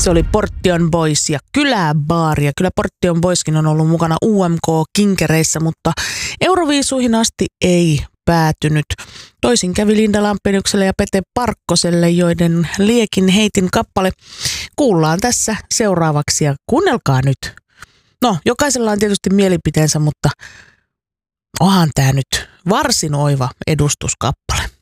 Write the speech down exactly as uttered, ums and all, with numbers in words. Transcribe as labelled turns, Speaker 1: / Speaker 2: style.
Speaker 1: Se oli Portion Boys ja Kyläbaari. Ja kyllä Portion Boyskin on ollut mukana U M K-kinkereissä, mutta Euroviisuihin asti ei päätynyt. Toisin kävi Linda Lampeniukselle ja Pete Parkkoselle, joiden Liekin heitin kappale kuullaan tässä seuraavaksi. Ja kuunnelkaa nyt. No, jokaisella on tietysti mielipiteensä, mutta onhan tämä nyt varsin oiva edustuskappale.